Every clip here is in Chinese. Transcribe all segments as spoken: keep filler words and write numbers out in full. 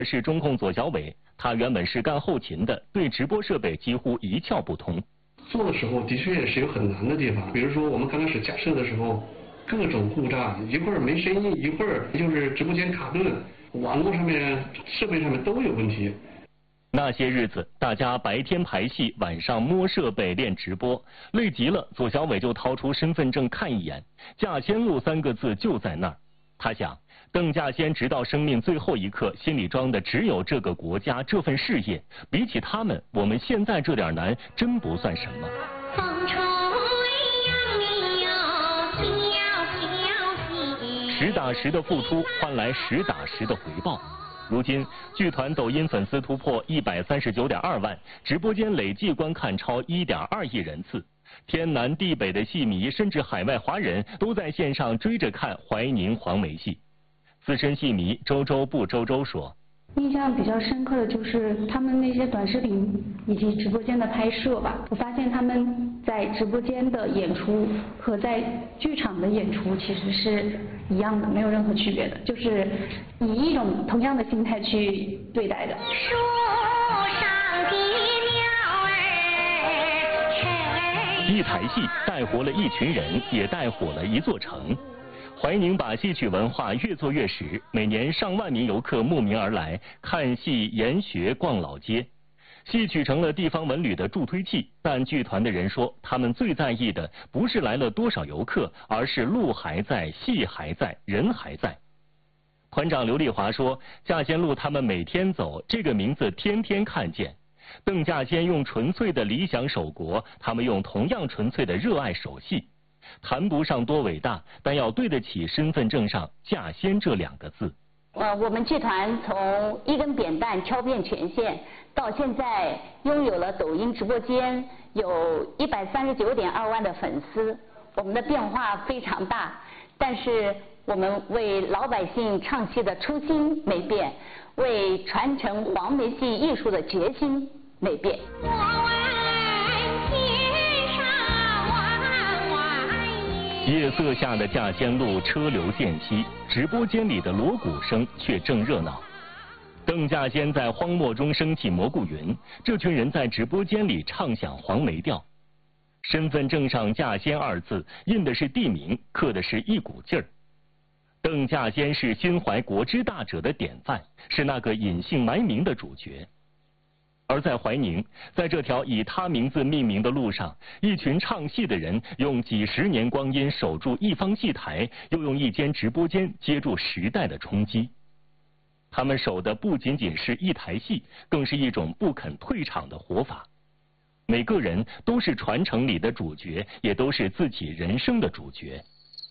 是中控左小伟，他原本是干后勤的，对直播设备几乎一窍不通。 做的时候的确是有很难的地方，比如说我们刚开始架设的时候，各种故障，一会儿没声音，一会儿就是直播间卡顿，网络上面、设备上面都有问题。 那些日子，大家白天排戏，晚上摸设备练直播，累极了，左小伟就掏出身份证看一眼，稼先路三个字就在那儿。他想，邓稼先直到生命最后一刻，心里装的只有这个国家、这份事业。比起他们，我们现在这点难，真不算什么。实打实的付出，换来实打实的回报。如今，剧团抖音粉丝突破一百三十九点二万，直播间累计观看超一点二亿人次。天南地北的戏迷，甚至海外华人都在线上追着看怀宁黄梅戏。资深戏迷周周不周周说， 印象比较深刻的就是他们那些短视频以及直播间的拍摄吧。我发现他们在直播间的演出和在剧场的演出其实是一样的，没有任何区别的，就是以一种同样的心态去对待的。 树上的鸟儿，一台戏带活了一群人，也带火了一座城。怀宁把戏曲文化越做越实，每年上万名游客慕名而来，看戏、研学、逛老街。戏曲成了地方文旅的助推器，但剧团的人说，他们最在意的不是来了多少游客，而是路还在，戏还在，人还在。团长刘丽华说，稼先路他们每天走，这个名字天天看见。邓稼先用纯粹的理想守国，他们用同样纯粹的热爱守戏。谈不上多伟大，但要对得起身份证上稼先这两个字。 呃，我们剧团从一根扁担敲遍全县，到现在拥有了抖音直播间，有一百三十九点二万的粉丝，我们的变化非常大，但是我们为老百姓唱戏的初心没变，为传承黄梅戏艺术的决心没变。 夜色下的稼先路车流渐稀，直播间里的锣鼓声却正热闹。邓稼先在荒漠中升起蘑菇云，这群人在直播间里唱响黄梅调。身份证上稼先二字印的是地名，刻的是一股劲儿。邓稼先是心怀国之大者的典范，是那个隐姓埋名的主角。而在怀宁，在这条以他名字命名的路上，一群唱戏的人用几十年光阴守住一方戏台，又用一间直播间接住时代的冲击。他们守的不仅仅是一台戏，更是一种不肯退场的活法。每个人都是传承里的主角，也都是自己人生的主角。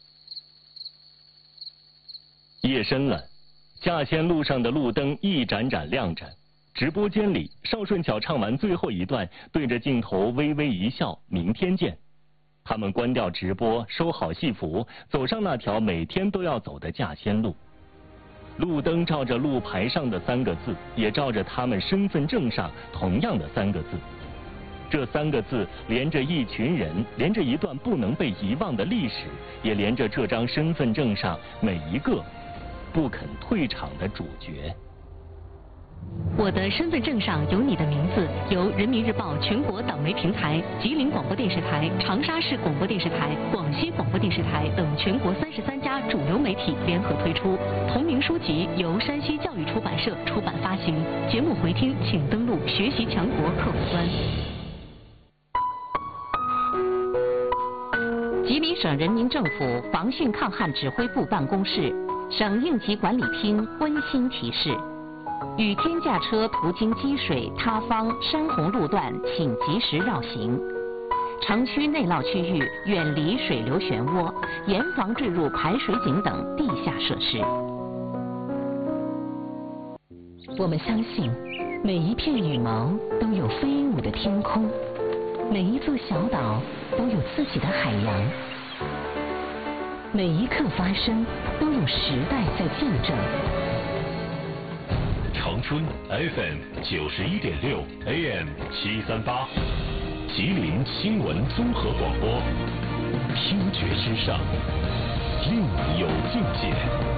夜深了，稼先路上的路灯一盏盏亮着。直播间里，邵顺巧唱完最后一段，对着镜头微微一笑，明天见。他们关掉直播，收好戏服，走上那条每天都要走的稼先路。路灯照着路牌上的三个字，也照着他们身份证上同样的三个字。这三个字连着一群人，连着一段不能被遗忘的历史，也连着这张身份证上每一个不肯退场的主角。 我的身份证上有你的名字，由人民日报全国党媒平台、吉林广播电视台、长沙市广播电视台、广西广播电视台等全国三十三家主流媒体联合推出。同名书籍由山西教育出版社出版发行。节目回听请登录学习强国客户端。吉林省人民政府防汛抗旱指挥部办公室、省应急管理厅温馨提示：雨天驾车途经积水、塌方、山洪路段，请及时绕行。城区内涝区域远离水流漩涡，严防坠入排水井等地下设施。我们相信，每一片羽毛都有飞舞的天空，每一座小岛都有自己的海洋，每一刻发生都有时代在见证。 长春 F M 九十一点六 A M 七三八，吉林新闻综合广播，听觉之上，另有境界。